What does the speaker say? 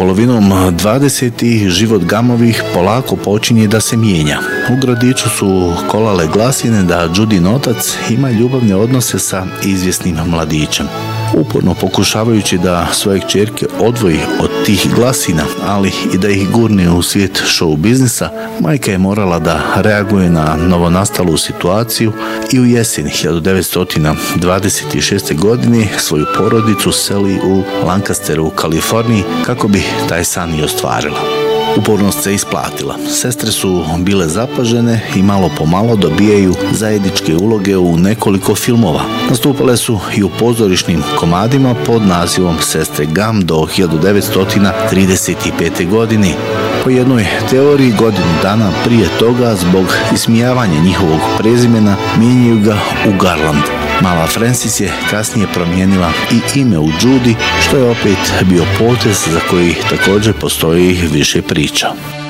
Polovinom 20. život Gumovih polako počinje da se mijenja. U gradiću su kolale glasine da Judin otac ima ljubavne odnose sa izvjesnim mladićem. Uporno pokušavajući da svoje kćerke odvoji od tih glasina, ali i da ih gurne u svijet show biznisa, majka je morala da reaguje na novonastalu situaciju i u jesen 1926. godine svoju porodicu seli u Lancasteru u Kaliforniji kako bi taj san i ostvarila. Upornost se isplatila. Sestre su bile zapažene i malo po malo dobijaju zajedničke uloge u nekoliko filmova. Nastupale su i u pozorišnim komadima pod nazivom Sestre Gum do 1935. godine. Po jednoj teoriji, godinu dana prije toga, zbog ismijavanja njihovog prezimena, mijenjaju ga u Garland. Mala Frances je kasnije promijenila i ime u Judy, što je opet bio potez za koji također postoji više priča.